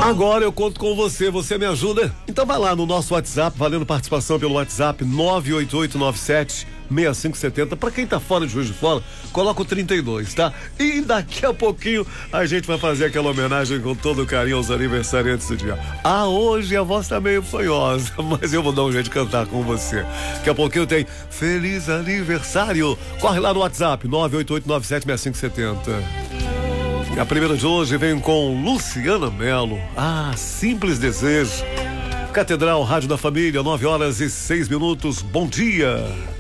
Agora eu conto com você, você me ajuda? Então vai lá no nosso WhatsApp, valendo participação pelo WhatsApp 988976570. Pra quem tá fora de Juiz de Fora, coloca o 32, tá? E daqui a pouquinho a gente vai fazer aquela homenagem com todo carinho aos aniversariantes do dia. Hoje a voz tá meio fanhosa, mas eu vou dar um jeito de cantar com você. Daqui a pouquinho tem Feliz Aniversário. Corre lá no WhatsApp 988976570. A primeira de hoje vem com Luciana Mello. Simples Desejo. Catedral Rádio da Família, 9h06. Bom dia.